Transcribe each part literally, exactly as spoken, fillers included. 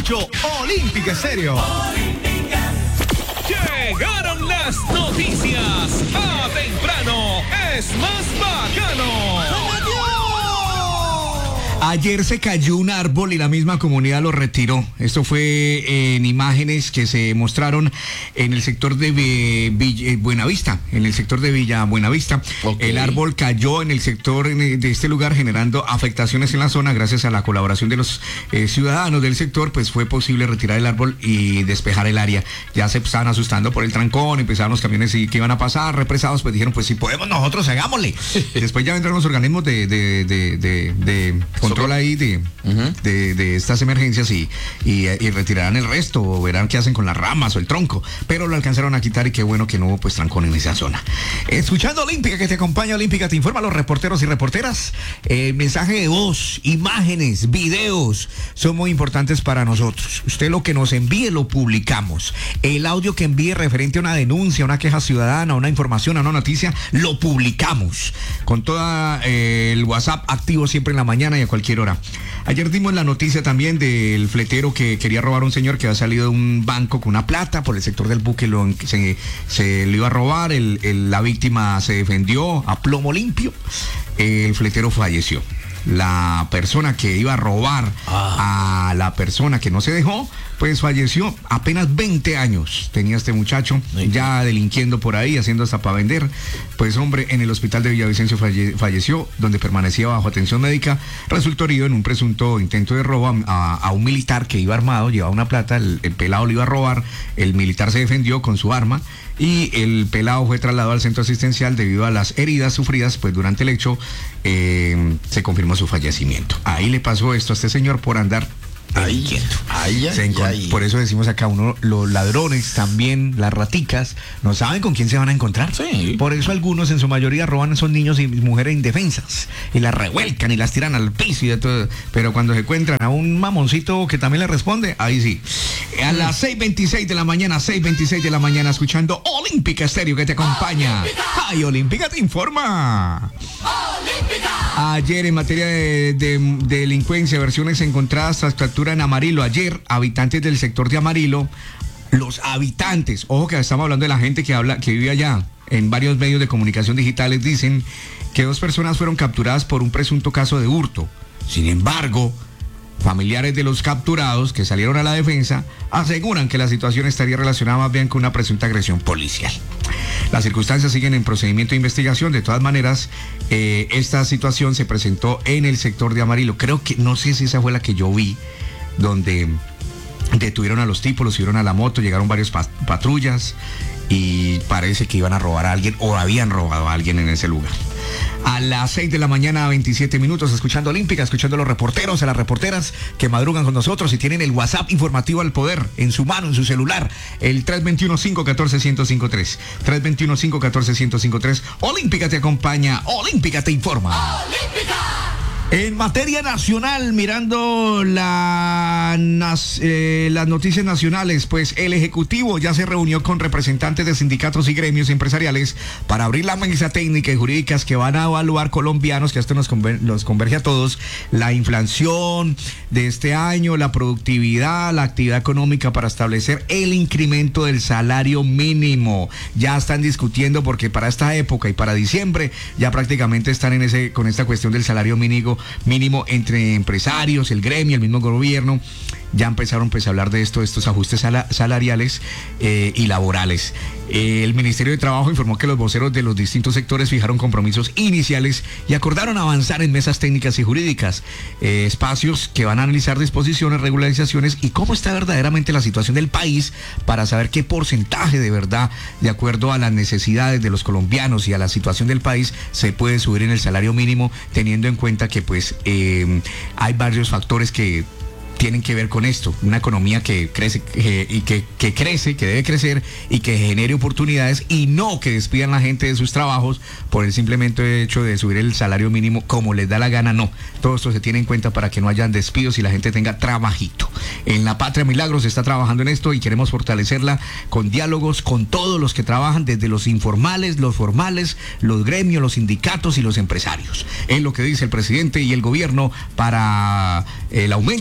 escucho Olímpica Estéreo. Llegaron las noticias. A temprano es más bacano. Ayer se cayó un árbol y la misma comunidad lo retiró. Esto fue en imágenes que se mostraron en el sector de Villa, Buenavista, en el sector de Villa Buenavista. Okay. El árbol cayó en el sector de este lugar, generando afectaciones en la zona. Gracias a la colaboración de los eh, ciudadanos del sector, pues fue posible retirar el árbol y despejar el área. Ya se estaban asustando por el trancón, empezaron los camiones y, que iban a pasar represados, pues dijeron, pues si podemos nosotros, hagámosle. Después ya vendrán los organismos de, de, de, de, de control ahí de, uh-huh. de, de estas emergencias y, y, y retirarán el resto, o verán qué hacen con las ramas o el tronco, pero lo alcanzaron a quitar y qué bueno que no hubo pues trancón en esa zona. Escuchando Olímpica, que te acompaña, Olímpica te informa, los reporteros y reporteras, eh, mensaje de voz, imágenes, videos, son muy importantes para nosotros. Usted lo que nos envíe lo publicamos. El audio que envíe referente a una denuncia, una queja ciudadana, una información, a una noticia, lo publicamos. Con todo eh, el WhatsApp activo siempre en la mañana y a cualquier hora. Ayer dimos la noticia también del fletero que quería robar a un señor que había salido de un banco con una plata por el sector del buque, lo, se, se lo iba a robar, el, el, la víctima se defendió a plomo limpio, el fletero falleció. La persona que iba a robar ah. a la persona que no se dejó, pues falleció. Apenas veinte años tenía este muchacho, sí. ya delinquiendo por ahí, haciendo hasta para vender. Pues hombre, en el hospital de Villavicencio falle, falleció, donde permanecía bajo atención médica. Resultó herido en un presunto intento de robo a, a un militar que iba armado, llevaba una plata, el, el pelado lo iba a robar, el militar se defendió con su arma y el pelado fue trasladado al centro asistencial debido a las heridas sufridas, pues durante el hecho eh, se confirmó su fallecimiento. Ahí le pasó esto a este señor por andar Ay, ay, ay, ay. Por eso decimos acá, uno, los ladrones también, las raticas, no saben con quién se van a encontrar. Sí. Por eso algunos en su mayoría roban a esos niños y mujeres indefensas y las revuelcan y las tiran al piso y de todo. Pero cuando se encuentran a un mamoncito que también le responde, ahí sí. A las seis veintiséis de la mañana, seis veintiséis de la mañana, escuchando Olímpica Estéreo que te acompaña. ¡Olímpica! ¡Ay, Olímpica te informa! ¡Olímpica! Ayer en materia de, de, de delincuencia, versiones encontradas tras captura en Amarillo. Ayer, habitantes del sector de Amarillo, los habitantes, ojo que estamos hablando de la gente que habla, que vive allá, en varios medios de comunicación digitales dicen que dos personas fueron capturadas por un presunto caso de hurto. Sin embargo, familiares de los capturados que salieron a la defensa aseguran que la situación estaría relacionada más bien con una presunta agresión policial. Las circunstancias siguen en procedimiento de investigación. De todas maneras, eh, esta situación se presentó en el sector de Amarillo. Creo que, no sé si esa fue la que yo vi, donde detuvieron a los tipos, los subieron a la moto, llegaron varias pat- patrullas y parece que iban a robar a alguien o habían robado a alguien en ese lugar. A las seis de la mañana, veintisiete minutos, escuchando Olímpica, escuchando a los reporteros, a las reporteras que madrugan con nosotros y tienen el WhatsApp informativo al poder en su mano, en su celular, el tres dos uno, cinco uno cuatro, uno cero cinco tres. tres dos uno, cinco uno cuatro, uno cero cinco tres. Olímpica te acompaña, Olímpica te informa. ¡Olímpica! En materia nacional, mirando la, nas, eh, las noticias nacionales, pues el Ejecutivo ya se reunió con representantes de sindicatos y gremios empresariales para abrir la mesa técnica y jurídicas que van a evaluar colombianos, que esto nos, conver, nos converge a todos, la inflación de este año, la productividad, la actividad económica para establecer el incremento del salario mínimo. Ya están discutiendo porque para esta época y para diciembre ya prácticamente están en ese con esta cuestión del salario mínimo mínimo entre empresarios, el gremio, el mismo gobierno. Ya empezaron pues a hablar de esto, de estos ajustes sal- salariales eh, y laborales. Eh, el Ministerio de Trabajo informó que los voceros de los distintos sectores fijaron compromisos iniciales y acordaron avanzar en mesas técnicas y jurídicas, eh, espacios que van a analizar disposiciones, regularizaciones y cómo está verdaderamente la situación del país para saber qué porcentaje de verdad, de acuerdo a las necesidades de los colombianos y a la situación del país, se puede subir en el salario mínimo, teniendo en cuenta que pues eh, hay varios factores que tienen que ver con esto, una economía que crece eh, y que, que crece, que debe crecer y que genere oportunidades y no que despidan a la gente de sus trabajos por el simplemente hecho de subir el salario mínimo como les da la gana, no. Todo esto se tiene en cuenta para que no hayan despidos y la gente tenga trabajito. En la Patria Milagros se está trabajando en esto y queremos fortalecerla con diálogos con todos los que trabajan, desde los informales, los formales, los gremios, los sindicatos y los empresarios. Es lo que dice el presidente y el gobierno para el aumento que se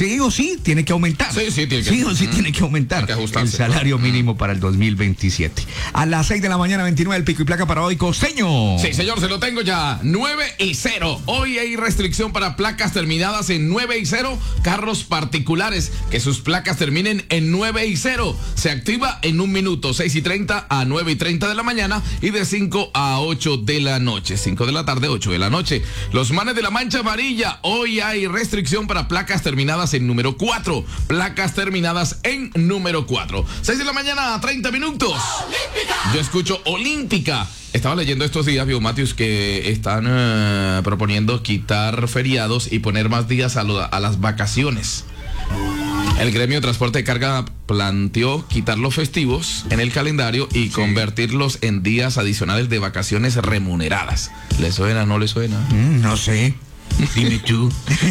sí o sí tiene que aumentar. Sí, sí, tiene que, sí o sí mm, tiene que aumentar tiene que el salario mínimo mm. para el dos mil veintisiete. A las seis de la mañana, veintinueve, el pico y placa para hoy, costeño. Sí, señor, se lo tengo ya. nueve y cero. Hoy hay restricción para placas terminadas en nueve y cero. Carros particulares que sus placas terminen en nueve y cero. Se activa en un minuto, seis y treinta a nueve y treinta de la mañana y de cinco a ocho de la noche. cinco de la tarde, ocho de la noche. Los manes de la mancha amarilla. Hoy hay restricción para placas terminadas en número cuatro. Placas terminadas en número cuatro. seis de la mañana, treinta minutos. ¡Olímpica! Yo escucho Olímpica. Estaba leyendo estos días, Biomatius, que están uh, proponiendo quitar feriados y poner más días a, lo, a las vacaciones. El gremio de transporte de carga planteó quitar los festivos en el calendario y sí. convertirlos en días adicionales de vacaciones remuneradas. ¿Le suena o no le suena? Mm, no sé. Dime tú.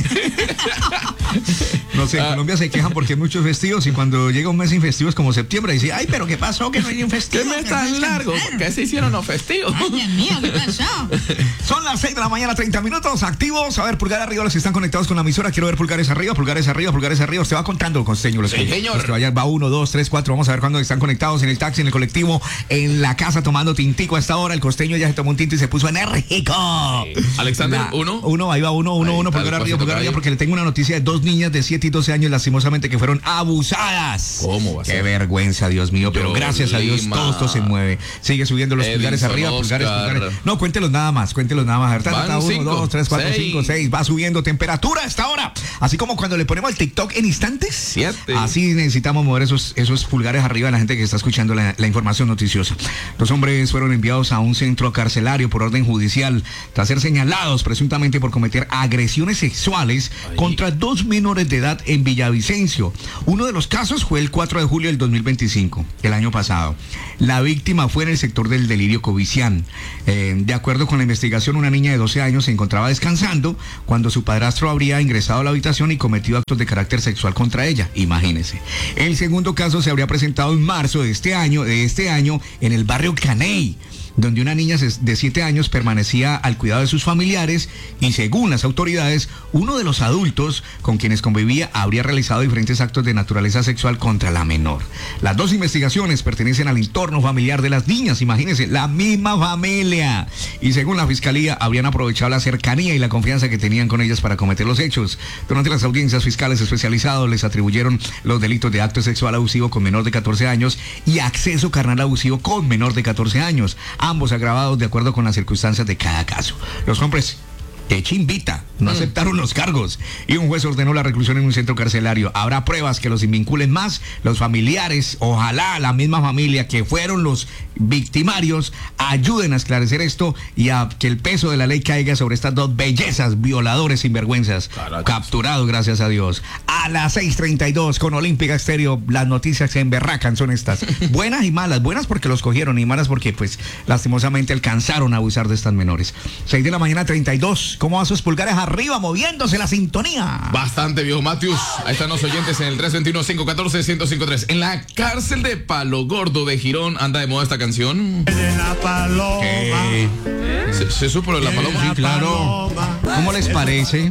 No sé, en ah. Colombia se quejan porque hay muchos festivos y cuando llega un mes sin festivos como septiembre dice, ay, pero ¿qué pasó? Que no hay un festivo. ¿Qué mes tan largo? ¿Por qué se hicieron los festivos? Ay, Dios mío, ¿qué pasó? Son las seis de la mañana, treinta minutos, activos. A ver, pulgar arriba los que están conectados con la emisora. Quiero ver pulgares arriba, pulgares arriba, pulgares arriba. Usted va contando, costeño. Los sí, que, señor. Los que vayan, va uno, dos, tres, cuatro. Vamos a ver cuándo están conectados en el taxi, en el colectivo, en la casa tomando tintico a esta hora. El costeño ya se tomó un tinto y se puso enérgico. Sí. Alexander, la, uno. Uno, ahí va uno, uno, ahí, uno, pulgar arriba, pulgar arriba, porque le tengo una noticia de dos niñas de siete y doce años lastimosamente que fueron abusadas. ¿Cómo va a ser? Qué vergüenza, Dios mío, pero Yo gracias Lima. a Dios todo esto se mueve. Sigue subiendo los Edison, pulgares arriba, Oscar. pulgares, pulgares. No, cuéntelos nada más, cuéntelos nada más. A ver, ta, uno, dos, tres, cuatro, cinco, seis. Va subiendo temperatura a esta hora. Así como cuando le ponemos el TikTok en instantes. Siete. Así necesitamos mover esos, esos pulgares arriba a la gente que está escuchando la, la información noticiosa. Los hombres fueron enviados a un centro carcelario por orden judicial tras ser señalados presuntamente por cometer agresiones sexuales Ay. contra dos menores de edad en Villavicencio. Uno de los casos fue el cuatro de julio del dos mil veinticinco, el año pasado. La víctima fue en el sector del Delirio Covicián. Eh, de acuerdo con la investigación, una niña de doce años se encontraba descansando cuando su padrastro habría ingresado a la habitación y cometido actos de carácter sexual contra ella. Imagínese. El segundo caso se habría presentado en marzo de este año, de este año en el barrio Caney, donde una niña de siete años permanecía al cuidado de sus familiares y según las autoridades, uno de los adultos con quienes convivía habría realizado diferentes actos de naturaleza sexual contra la menor. Las dos investigaciones pertenecen al entorno familiar de las niñas, imagínense, la misma familia. Y según la fiscalía, habrían aprovechado la cercanía y la confianza que tenían con ellas para cometer los hechos. Durante las audiencias, fiscales especializados les atribuyeron los delitos de acto sexual abusivo con menor de catorce años y acceso carnal abusivo con menor de catorce años. Ambos agravados de acuerdo con las circunstancias de cada caso. Los hombres de Chimbita no mm. aceptaron los cargos y un juez ordenó la reclusión en un centro carcelario. Habrá pruebas que los vinculen más. Los familiares, ojalá la misma familia que fueron los victimarios, ayuden a esclarecer esto y a que el peso de la ley caiga sobre estas dos bellezas, violadores sinvergüenzas, Caracas. capturados, gracias a Dios. A las seis treinta y dos con Olímpica Estéreo, las noticias se emberracan, son estas. Buenas y malas, buenas porque los cogieron y malas porque, pues, lastimosamente alcanzaron a abusar de estas menores. seis de la mañana, treinta y dos. ¿Cómo van sus pulgares arriba, moviéndose la sintonía? Bastante, viejo Matius. Ahí están los oyentes en el tres dos uno, cinco uno cuatro, uno cero cinco tres. En la cárcel de Palo Gordo de Girón anda de moda esta canción. De la paloma. ¿Qué? ¿Se, ¿Se supo lo de la paloma? Sí, claro. ¿Cómo les parece?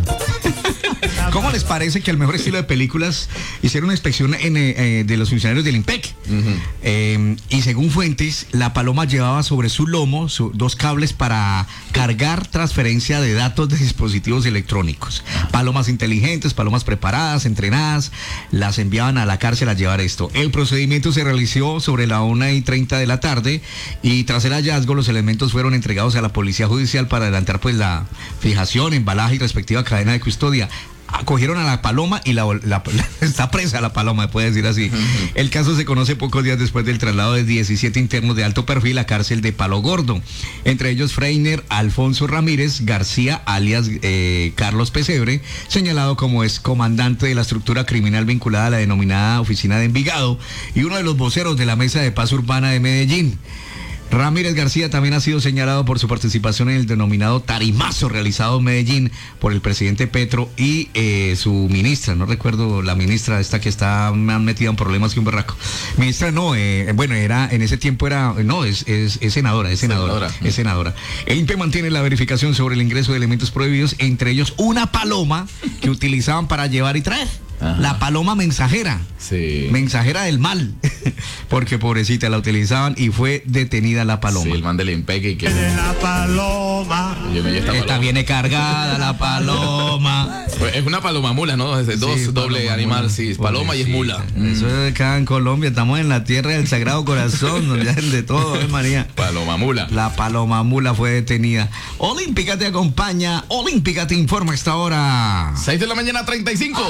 ¿Cómo les parece que el mejor estilo de películas hicieron una inspección en, eh, de los funcionarios del IMPEC? Uh-huh. Eh, y según fuentes, la paloma llevaba sobre su lomo su, dos cables para cargar transferencia de datos de dispositivos electrónicos. Palomas inteligentes, palomas preparadas, entrenadas, las enviaban a la cárcel a llevar esto. El procedimiento se realizó sobre la una y treinta de la tarde y tras el hallazgo los elementos fueron entregados a la Policía Judicial para adelantar pues la fijación, embalaje y respectiva cadena de custodia. Cogieron a la paloma y la, la, la está presa la paloma, puede decir así. Uh-huh. El caso se conoce pocos días después del traslado de diecisiete internos de alto perfil a cárcel de Palo Gordo. Entre ellos Freiner Alfonso Ramírez García, alias eh, Carlos Pesebre, señalado como ex comandante de la estructura criminal vinculada a la denominada Oficina de Envigado y uno de los voceros de la Mesa de Paz Urbana de Medellín. Ramírez García también ha sido señalado por su participación en el denominado tarimazo realizado en Medellín por el presidente Petro y eh, su ministra, no recuerdo la ministra esta que está más metida en problemas que un berraco. Ministra no, eh, bueno, era en ese tiempo era, no, es, es, es senadora, es senadora, senadora, es senadora. El I N P E mantiene la verificación sobre el ingreso de elementos prohibidos, entre ellos una paloma que utilizaban para llevar y traer. Ajá. La paloma mensajera, sí. mensajera del mal, porque pobrecita la utilizaban y fue detenida la paloma. Sí, el man del I N P E que... La paloma, yo me esta, esta paloma. Viene cargada la paloma. Es una paloma mula, ¿no? Es dos, sí, doble animal, mula. Sí, paloma y es mula. Eso es acá en Colombia, estamos en la tierra del Sagrado Corazón, donde hay de todo, ¿eh, María? Paloma mula. La paloma mula fue detenida. Olímpica te acompaña, Olímpica te informa a esta hora. seis de la mañana, treinta y cinco.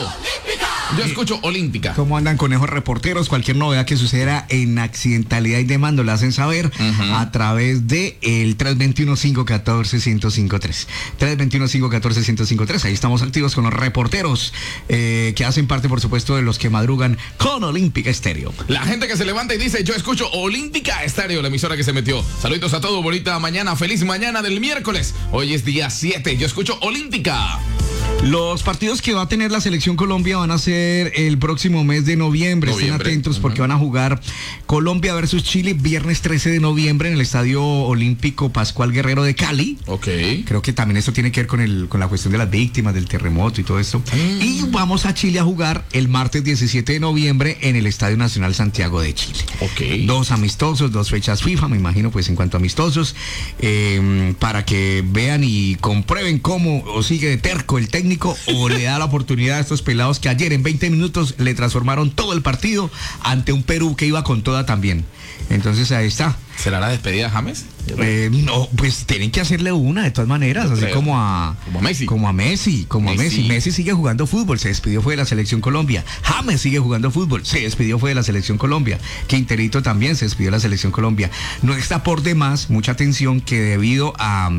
Yo escucho Olímpica. ¿Cómo andan conejos reporteros? Cualquier novedad que suceda en accidentalidad y demanda la hacen saber uh-huh. a través de el tres dos uno, cinco uno cuatro, uno cero cinco tres. tres dos uno, cinco uno cuatro, uno cero cinco tres. Ahí estamos activos con los reporteros eh, que hacen parte, por supuesto, de los que madrugan con Olímpica Estéreo. La gente que se levanta y dice, yo escucho Olímpica Estéreo, la emisora que se metió. Saluditos a todos, bonita mañana, feliz mañana del miércoles. Hoy es día siete, yo escucho Olímpica. Los partidos que va a tener la selección Colombia van a ser el próximo mes de noviembre. noviembre. Estén atentos uh-huh. porque van a jugar Colombia versus Chile viernes trece de noviembre en el Estadio Olímpico Pascual Guerrero de Cali. Ok. Creo que también esto tiene que ver con el con la cuestión de las víctimas del terremoto y todo esto. Mm. Y vamos a Chile a jugar el martes diecisiete de noviembre en el Estadio Nacional Santiago de Chile. Ok. Dos amistosos, dos fechas FIFA, me imagino, pues en cuanto a amistosos, eh, para que vean y comprueben cómo o sigue de terco el técnico o le da la oportunidad a estos pelados que ayer en veinte minutos le transformaron todo el partido ante un Perú que iba con toda también. Entonces ahí está. ¿Será la despedida de James? Eh, no, pues tienen que hacerle una de todas maneras, así como a como a Messi. Como a Messi, como Messi. a Messi. Messi sigue jugando fútbol, se despidió fue de la selección Colombia. James sigue jugando fútbol, se despidió fue de la selección Colombia. Quinterito también se despidió de la selección Colombia. No está por demás, mucha atención que debido a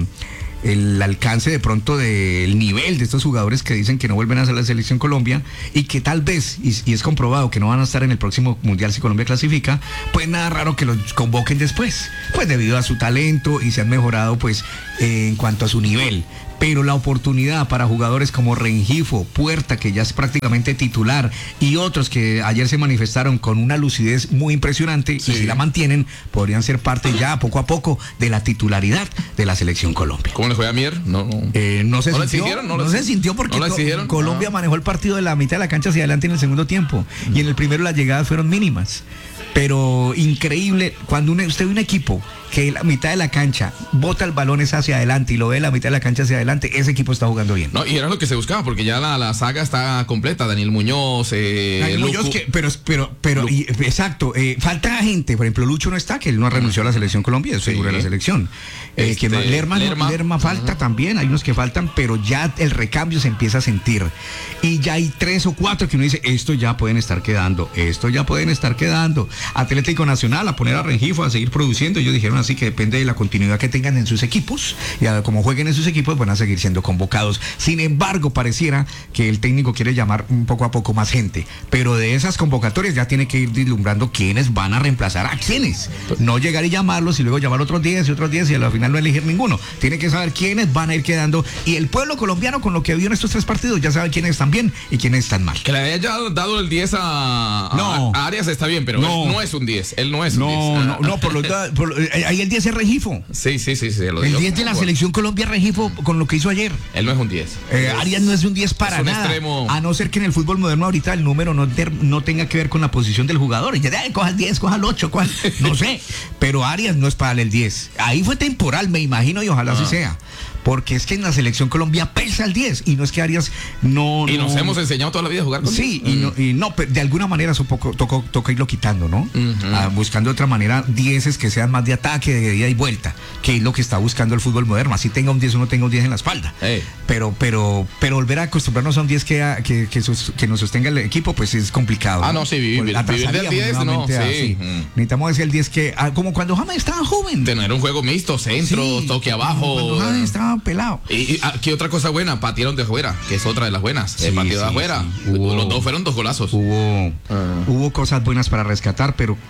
el alcance de pronto del nivel de estos jugadores que dicen que no vuelven a ser la selección Colombia y que tal vez, y, y es comprobado que no van a estar en el próximo Mundial si Colombia clasifica, pues nada raro que los convoquen después, pues debido a su talento y se han mejorado pues eh, en cuanto a su nivel. Pero la oportunidad para jugadores como Rengifo, Puerta, que ya es prácticamente titular, y otros que ayer se manifestaron con una lucidez muy impresionante, sí. y si la mantienen, podrían ser parte ya poco a poco de la titularidad de la selección Colombia. ¿Cómo le fue a Mier? No, no. Eh, no se ¿No sintió, no, no se sintió porque ¿no co- Colombia ah. manejó el partido de la mitad de la cancha hacia adelante en el segundo tiempo, mm. y en el primero las llegadas fueron mínimas. Pero increíble, cuando un, usted ve un equipo que la mitad de la cancha bota el balón es hacia adelante y lo ve la mitad de la cancha hacia adelante, ese equipo está jugando bien. No, y era lo que se buscaba, porque ya la, la saga está completa. Daniel Muñoz, eh, Daniel Muñoz, que, pero, pero, pero, y, exacto, eh, falta gente, por ejemplo, Lucho no está, que él no renunció a la selección Colombia, es figura sí. de la selección. Eh, este, que Lerma, Lerma, Lerma falta uh-huh. también, hay unos que faltan, pero ya el recambio se empieza a sentir. Y ya hay tres o cuatro que uno dice, esto ya pueden estar quedando, esto ya pueden estar quedando. Atlético Nacional a poner a Rengifo a seguir produciendo, ellos dijeron así que depende de la continuidad que tengan en sus equipos, y a, como jueguen en sus equipos van a seguir siendo convocados. Sin embargo, pareciera que el técnico quiere llamar un poco a poco más gente, pero de esas convocatorias ya tiene que ir vislumbrando quiénes van a reemplazar a quiénes, no llegar y llamarlos y luego llamar otros diez y otros diez y al final no elegir ninguno. Tiene que saber quiénes van a ir quedando, y el pueblo colombiano con lo que vio en estos tres partidos ya sabe quiénes están bien y quiénes están mal. Que le haya dado el diez a, a, no. a Arias está bien, pero no, él no es un diez, él no es un no, diez. No, no, por lo tanto, ahí el diez es Rengifo. Sí, sí, sí, sí. Lo el diez de la bueno. selección Colombia, Rengifo, con lo que hizo ayer. Él no es un diez. Eh, Arias no es un diez para nada. Extremo. A no ser que en el fútbol moderno ahorita el número no, ter, no tenga que ver con la posición del jugador. Y ya, eh, coja el diez, coja el ocho, coja, no sé. Pero Arias no es para el diez. Ahí fue temporal, me imagino, y ojalá así ah. sea. Porque es que en la selección Colombia pesa el diez y no es que Arias no... Y nos no... hemos enseñado toda la vida a jugar con Sí, y, mm. no, y no, pero de alguna manera eso poco, toco, toca irlo quitando, ¿no? Uh-huh. Ah, buscando de otra manera dieces que sean más de ataque, de ida y vuelta, que es lo que está buscando el fútbol moderno. Así tenga un diez o no tenga un diez en la espalda. Hey. Pero, pero, pero volver a acostumbrarnos a un diez que, que, que, sus, que nos sostenga el equipo, pues es complicado. Ah, no, sí, vivir, vivir del diez, no, sí. Así. Mm. Necesitamos decir el diez que, ah, como cuando James estaba joven. Tener un juego mixto, centro, sí, toque abajo. Cuando James estaba pelado. Y, y aquí otra cosa buena, patearon de afuera, que es otra de las buenas. Sí, el partido sí, de afuera. Sí. Hubo, los dos fueron dos golazos. Hubo, uh. hubo cosas buenas para rescatar, pero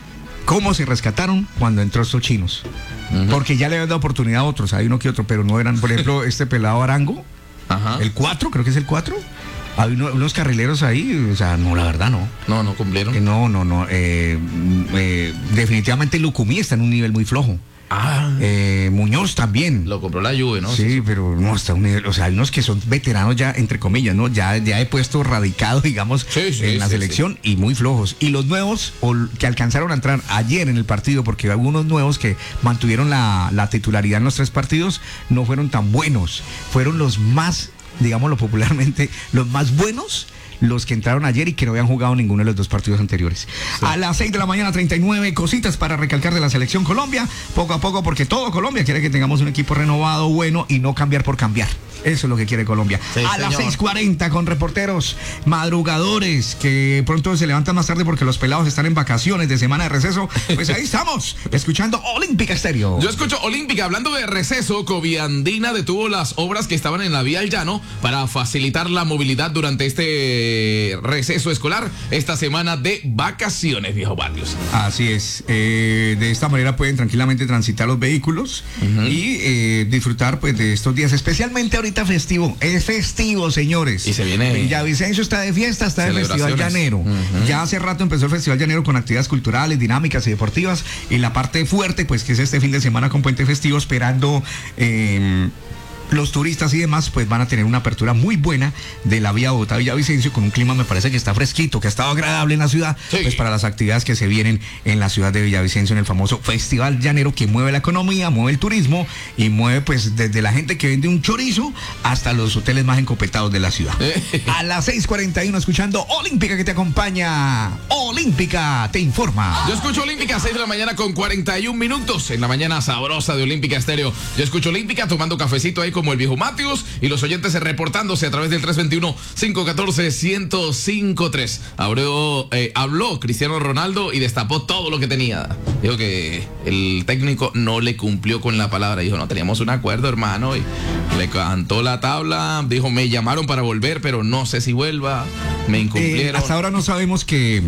¿Cómo se rescataron? Cuando entró estos chinos. Uh-huh. Porque ya le habían dado oportunidad a otros, hay uno que otro, pero no eran, por ejemplo, este pelado Arango, Ajá. el cuatro, creo que es el cuatro. Hay uno, unos carrileros ahí, o sea, no, la verdad no. No, no cumplieron. Eh, no, no, no. Eh, eh, definitivamente Lucumí está en un nivel muy flojo. Ah. Eh, Muñoz también. Lo compró la Juve, ¿no? Sí, sí, pero no, está un nivel, o sea, hay unos que son veteranos ya, entre comillas, ¿no? Ya, ya he puesto radicado, digamos, sí, sí, en la sí, selección sí. y muy flojos. Y los nuevos, o que alcanzaron a entrar ayer en el partido, porque algunos nuevos que mantuvieron la, la titularidad en los tres partidos, no fueron tan buenos. Fueron los más, digámoslo popularmente, los más buenos, los que entraron ayer y que no habían jugado ninguno de los dos partidos anteriores. Sí. A las seis de la mañana, treinta y nueve cositas para recalcar de la selección Colombia, poco a poco, porque todo Colombia quiere que tengamos un equipo renovado, bueno, y no cambiar por cambiar. Eso es lo que quiere Colombia. Sí, a señor. Las seis cuarenta con reporteros madrugadores que pronto se levantan más tarde porque los pelados están en vacaciones de semana de receso. Pues ahí estamos, escuchando Olímpica Estéreo. Yo escucho Olímpica. Hablando de receso, Coviandina detuvo las obras que estaban en la vía al llano para facilitar la movilidad durante este receso escolar, esta semana de vacaciones, viejo Barrios. Así es. Eh, de esta manera pueden tranquilamente transitar los vehículos uh-huh. y eh, disfrutar pues de estos días, especialmente ahorita festivo, es festivo, señores. Y se viene. Villavicencio está de fiesta, está de Festival Llanero. Uh-huh. Ya hace rato empezó el Festival Llanero con actividades culturales, dinámicas y deportivas. Y la parte fuerte, pues que es este fin de semana con puente festivo, esperando eh, los turistas y demás, pues van a tener una apertura muy buena de la vía Bogotá-Villavicencio, con un clima, me parece que está fresquito, que ha estado agradable en la ciudad, sí. pues para las actividades que se vienen en la ciudad de Villavicencio, en el famoso Festival Llanero, que mueve la economía, mueve el turismo y mueve pues desde la gente que vende un chorizo hasta los hoteles más encopetados de la ciudad. A las seis cuarenta y uno, escuchando Olímpica, que te acompaña. Olímpica te informa. Yo escucho Olímpica, seis de la mañana con cuarenta y un minutos, en la mañana sabrosa de Olímpica Estéreo. Yo escucho Olímpica tomando cafecito ahí como el viejo Matius, y los oyentes reportándose a través del tres dos uno, cinco uno cuatro, uno cero cinco tres. Habló, eh, habló Cristiano Ronaldo y destapó todo lo que tenía. Dijo que el técnico no le cumplió con la palabra. Dijo, no teníamos un acuerdo, hermano, y le cantó la tabla. Dijo, me llamaron para volver, pero no sé si vuelva. Me incumplieron. Eh, hasta ahora no sabemos que...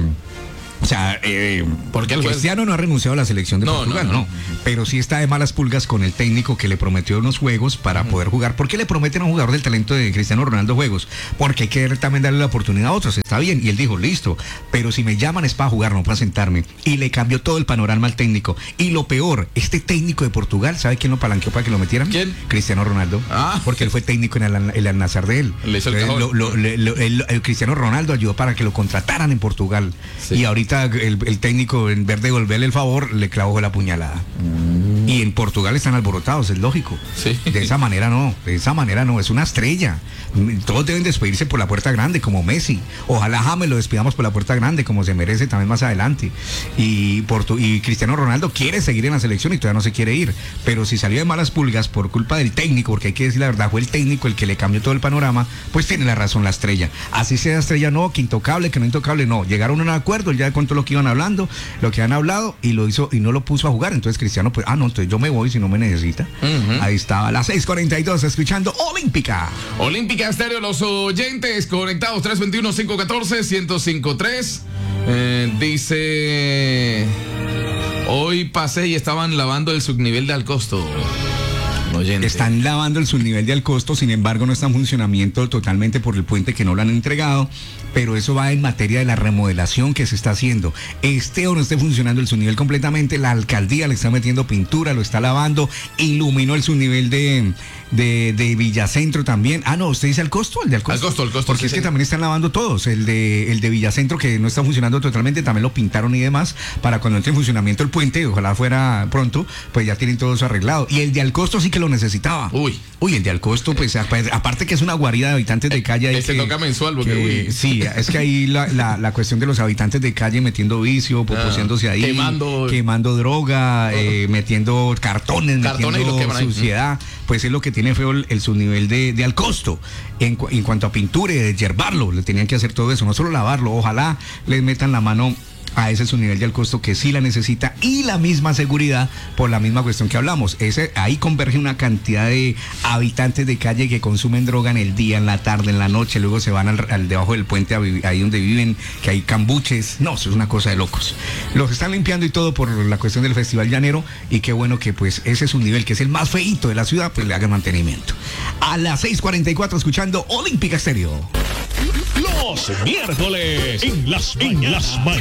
O sea, eh, porque el Cristiano no ha renunciado a la selección de no, Portugal, no, no, no, pero sí está de malas pulgas con el técnico que le prometió unos juegos para uh-huh. poder jugar. ¿Por qué le prometen a un jugador del talento de Cristiano Ronaldo juegos? Porque hay que también darle la oportunidad a otros, está bien. Y él dijo, listo, pero si me llaman es para jugar, no para sentarme. Y le cambió todo el panorama al técnico. Y lo peor, este técnico de Portugal, ¿sabe quién lo palanqueó para que lo metieran? ¿Quién? Cristiano Ronaldo. Ah. Porque él fue técnico en el, el Al-Nassr de él. Le hizo el cajón. Lo, lo, le, lo, el, el Cristiano Ronaldo ayudó para que lo contrataran en Portugal. Sí. Y ahorita el, el técnico, en vez de devolverle el favor, le clavó la puñalada. Mm. Y en Portugal están alborotados, es lógico. Sí. De esa manera no, de esa manera no, es una estrella. Todos deben despedirse por la puerta grande, como Messi. Ojalá James lo despidamos por la puerta grande, como se merece también más adelante. Y, Portu- y Cristiano Ronaldo quiere seguir en la selección y todavía no se quiere ir. Pero si salió de malas pulgas por culpa del técnico, porque hay que decir la verdad, fue el técnico el que le cambió todo el panorama, pues tiene la razón la estrella. Así sea estrella, no, que intocable, que no intocable, no. Llegaron a un acuerdo, él ya contó lo que iban hablando, lo que han hablado, y lo hizo y no lo puso a jugar. Entonces Cristiano, pues, ah, no, entonces yo me voy si no me necesita. Uh-huh. Ahí estaba, a las seis cuarenta y dos, escuchando Olímpica. Olímpica Estéreo, los oyentes conectados, tres dos uno, cinco uno cuatro, uno cero cinco tres. Eh, dice, hoy pasé y estaban lavando el subnivel de Alcosto. Oyente. Están lavando el subnivel de Alcosto, sin embargo no está en funcionamiento totalmente por el puente que no lo han entregado, pero eso va en materia de la remodelación que se está haciendo. Esté o no esté funcionando el subnivel completamente, la alcaldía le está metiendo pintura, lo está lavando, iluminó el subnivel de, de, de Villacentro también. Ah, no, usted dice Alcosto, el de Alcosto. Alcosto, Alcosto. Porque sí, es sí. que también están lavando todos, el de, el de Villacentro que no está funcionando totalmente, también lo pintaron y demás, para cuando entre en funcionamiento el puente, ojalá fuera pronto, pues ya tienen todo eso arreglado. Y el de Alcosto sí que lo necesitaba. Uy. Uy, el de Alcosto, pues aparte que es una guarida de habitantes de calle. Ahí Ese que, toca mensual, porque que, uy. Sí, es que ahí la, la, la cuestión de los habitantes de calle metiendo vicio, poseándose ahí. Quemando. Quemando droga, uh-huh. eh, metiendo cartones, cartones metiendo suciedad. Uh-huh. Pues es lo que tiene feo el, el subnivel de, de Alcosto. En, en cuanto a pintura y de yerbarlo, le tenían que hacer todo eso, no solo lavarlo. Ojalá les metan la mano a ese su nivel del costo que sí la necesita y la misma seguridad por la misma cuestión que hablamos. Ese, ahí converge una cantidad de habitantes de calle que consumen droga en el día, en la tarde, en la noche, luego se van al, al debajo del puente a vivir, ahí donde viven, que hay cambuches. No, eso es una cosa de locos. Los están limpiando y todo por la cuestión del Festival Llanero, y qué bueno que pues ese es un nivel que es el más feíto de la ciudad, pues le hagan mantenimiento. A las seis cuarenta y cuatro escuchando Olímpica Estéreo. Los miércoles en las, en las mañanas.